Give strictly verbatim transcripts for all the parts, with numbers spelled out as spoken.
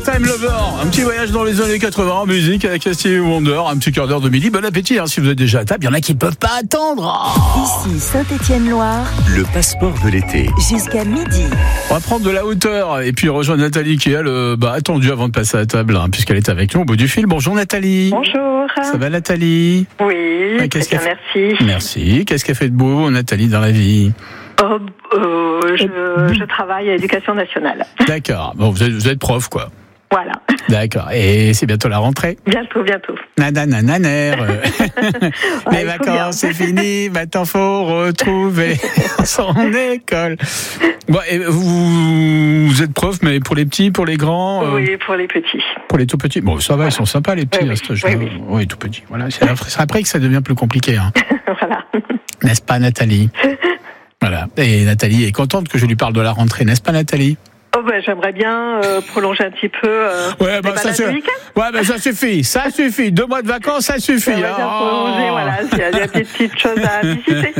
Part-Time Lover, un petit voyage dans les années quatre-vingts en musique avec Stevie Wonder, un petit quart d'heure de midi. Bon appétit hein, si vous êtes déjà à table, il y en a qui ne peuvent pas attendre. Oh. Ici Saint-Étienne-Loire, le passeport de l'été. Jusqu'à midi. On va prendre de la hauteur et puis rejoindre Nathalie qui elle euh, bah, attendue avant de passer à la table hein, puisqu'elle est avec nous au bout du fil. Bonjour Nathalie. Bonjour. Ça va Nathalie? Oui, ouais, qu'est-ce bien, fait... merci. Merci. Qu'est-ce qu'elle fait de beau Nathalie dans la vie? Oh, euh, je, je travaille à l'éducation nationale. D'accord. Bon, vous êtes, vous êtes prof quoi. Voilà. D'accord. Et c'est bientôt la rentrée? Bientôt, bientôt. Nananananer. Ouais, les vacances, c'est fini. Maintenant, faut retrouver son école. Bon, et vous, vous êtes prof, mais pour les petits, pour les grands? euh, Oui, pour les petits. Pour les tout petits. Bon, ça va, voilà. Ils sont sympas, les petits, oui, à cet âge-là. Oui, oui. oui, tout petits. Voilà. C'est après que ça devient plus compliqué. Hein. Voilà. N'est-ce pas, Nathalie? Voilà. Et Nathalie est contente que je lui parle de la rentrée, n'est-ce pas, Nathalie? Oh ben, j'aimerais bien euh, prolonger un petit peu euh, ouais, les bah, ça, balades su... du week-end. ouais, bah, ça suffit, ça suffit. Deux mois de vacances, ça suffit. J'aimerais bien prolonger, oh. voilà, s'il y a des petites choses à visiter.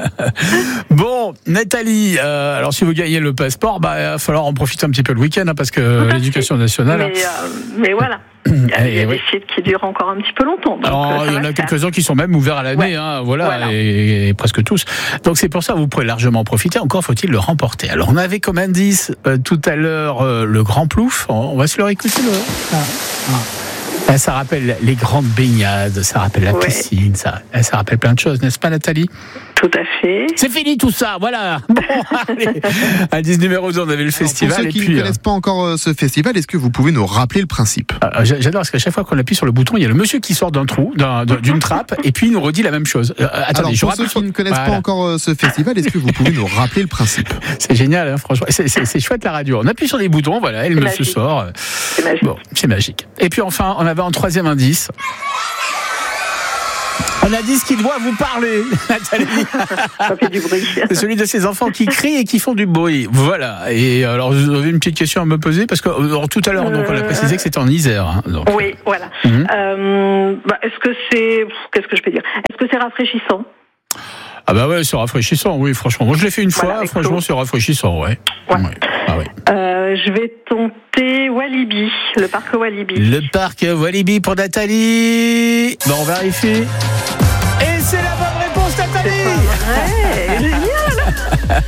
Bon, Nathalie, euh, alors si vous gagnez le passeport, bah, il va falloir en profiter un petit peu le week-end, hein, parce que l'éducation nationale... Mais, euh, mais voilà. Il y a, il y a des sites qui durent encore un petit peu longtemps. Donc alors, il y en a quelques-uns qui sont même ouverts à l'année, ouais. hein, voilà, voilà. Et, et presque tous. Donc c'est pour ça que vous pourrez largement en profiter. Encore faut-il le remporter. Alors on avait comme indice euh, tout à l'heure euh, le Grand Plouf. On va se le réécouter. Le... Ah. Ah. Ça rappelle les grandes baignades, ça rappelle la ouais. piscine, ça, ça rappelle plein de choses, n'est-ce pas Nathalie? Tout à fait. C'est fini tout ça, voilà. Bon, allez. Indice numéro deux, on avait le festival. Alors pour ceux et qui puis, ne connaissent euh... pas encore ce festival, est-ce que vous pouvez nous rappeler le principe? euh, J'adore parce qu'à chaque fois qu'on appuie sur le bouton, il y a le monsieur qui sort d'un trou, d'un, d'une trappe, et puis il nous redit la même chose. Euh, attendez, Alors, je pour ceux qui ne connaissent voilà. pas encore ce festival, est-ce que vous pouvez nous rappeler le principe? C'est génial, hein, franchement. C'est, c'est, c'est chouette la radio. On appuie sur des boutons, voilà, et le monsieur sort. C'est magique. Bon, c'est magique. Et puis enfin, on avait un troisième indice. Un indice qui doit vous parler, Nathalie. Ça fait du bruit. C'est celui de ces enfants qui crient et qui font du bruit. Voilà. Et alors, vous avez une petite question à me poser parce que alors, tout à l'heure, donc, on a précisé que c'était en Isère. Hein, donc. Oui, voilà. Mm-hmm. Euh, bah, est-ce que c'est, qu'est-ce que je peux dire? Est-ce que c'est rafraîchissant? Ah bah ouais, c'est rafraîchissant, oui, franchement. Moi, je l'ai fait une voilà, fois, franchement, l'eau. C'est rafraîchissant, ouais. ouais. ouais. Ah ouais. Euh, je vais tenter Walibi, le parc Walibi. Le parc Walibi pour Nathalie. Bon, on vérifie. Et c'est la bonne réponse, Nathalie. C'est génial.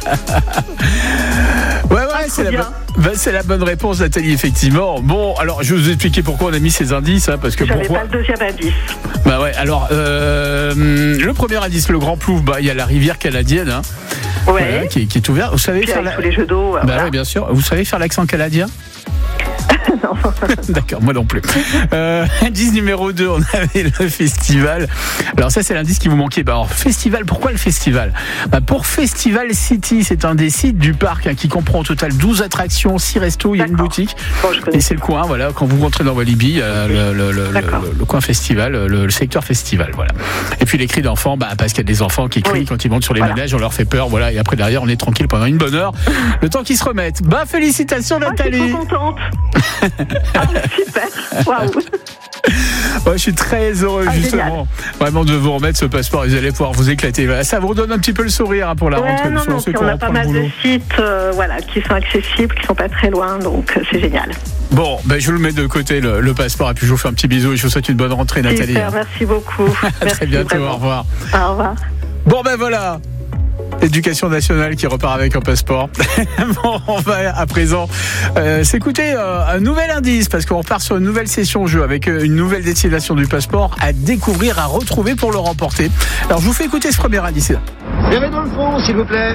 Ouais, ouais, ah, c'est, la bonne, bah, c'est la bonne réponse, Nathalie, effectivement. Bon, alors, je vais vous expliquer pourquoi on a mis ces indices, hein, parce que J'avais pourquoi... pas le deuxième indice. Bah ouais, alors, euh, le premier indice, le Grand Plouf, bah, il y a la rivière canadienne, hein, ouais. voilà, qui, qui est ouverte. Vous savez puis faire avec la... tous les jeux d'eau. Bah voilà. Ouais, bien sûr. Vous savez faire l'accent canadien? Non. D'accord, moi non plus. Euh, indice numéro deux, on avait le festival. Alors ça, c'est l'indice qui vous manquait. Bah alors, festival, pourquoi le festival? Bah pour Festival City, c'est un des sites du parc hein, qui comprend au total douze attractions, six restos, il y a une boutique. Bon, et c'est le coin, voilà, quand vous rentrez dans Walibi, euh, le, le, le, le, le coin festival, le, le secteur festival, voilà. Et puis les cris d'enfants, bah, parce qu'il y a des enfants qui crient oui. quand ils montent sur les voilà. manèges, on leur fait peur, voilà, et après derrière, on est tranquille pendant une bonne heure, le temps qu'ils se remettent. Bah, félicitations, Nathalie! Oh, je suis trop contente! Ah, super! Waouh! Ouais, je suis très heureux ah, justement génial. Vraiment de vous remettre ce passeport et vous allez pouvoir vous éclater. Voilà, ça vous redonne un petit peu le sourire hein, pour la ouais, rentrée. Non, non, on a pas mal de sites euh, voilà, qui sont accessibles, qui sont pas très loin, donc euh, c'est génial. Bon, ben, je vous le mets de côté le, le passeport et puis je vous fais un petit bisou et je vous souhaite une bonne rentrée, Nathalie. Super, merci beaucoup. À merci, très bientôt, vraiment. Au revoir. Au revoir. Bon ben voilà. Éducation nationale qui repart avec un passeport. Bon, on va à présent euh, s'écouter euh, un nouvel indice parce qu'on repart sur une nouvelle session jeu avec euh, une nouvelle destination du passeport à découvrir, à retrouver pour le remporter. Alors je vous fais écouter ce premier indice. Venez dans le fond, s'il vous plaît.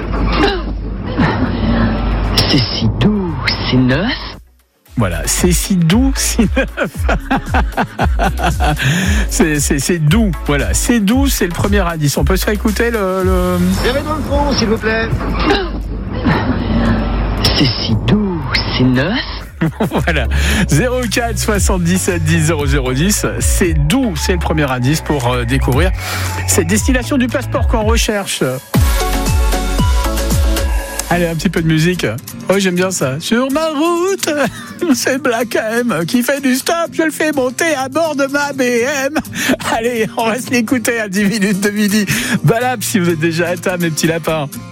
C'est si doux, c'est neuf. Voilà, c'est si doux, si neuf. c'est, c'est, c'est doux, voilà. C'est doux, c'est le premier indice. On peut se faire écouter le... le... Venez dans le fond, s'il vous plaît. C'est si doux, c'est neuf. Voilà, zéro quatre soixante-dix-sept dix zéro zéro dix. C'est doux, c'est le premier indice pour euh, découvrir cette destination du passeport qu'on recherche. Allez, un petit peu de musique. Oh, j'aime bien ça. Sur ma route, c'est Black M qui fait du stop. Je le fais monter à bord de ma B M. Allez, on va se l'écouter à dix minutes de midi. Balap, si vous êtes déjà à table, mes petits lapins.